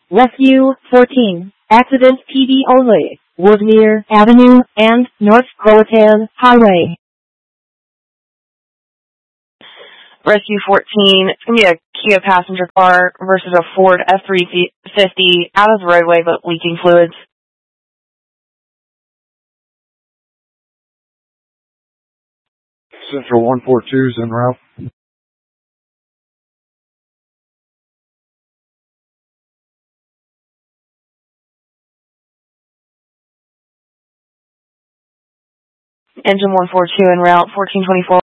Rescue 14. Accident PD only. Woodmere Avenue and North Croatan Highway. Rescue 14, it's going to be a Kia passenger car versus a Ford F-350 out of the roadway but leaking fluids. Central 142 is en route. Engine 142 en route, 1424.